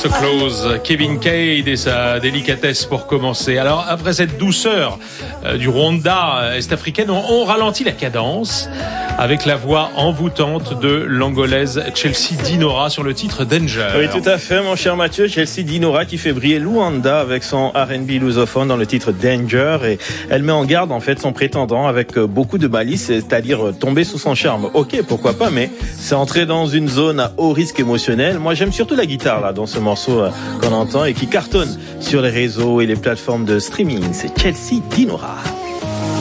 So Close, Kevin Cade et sa délicatesse pour commencer. Alors, après cette douceur du Rwanda est-africaine, on ralentit la cadence avec la voix envoûtante de l'angolaise Chelsea Dinora sur le titre Danger. Oui, tout à fait, mon cher Mathieu. Chelsea Dinora qui fait briller Luanda avec son R&B lusophone dans le titre Danger, et elle met en garde en fait son prétendant avec beaucoup de malice, c'est-à-dire tomber sous son charme. Ok, pourquoi pas, mais c'est entrer dans une zone à haut risque émotionnel. Moi, j'aime surtout la guitare là dans ce morceau qu'on entend et qui cartonne sur les réseaux et les plateformes de streaming. C'est Chelsea Dinora.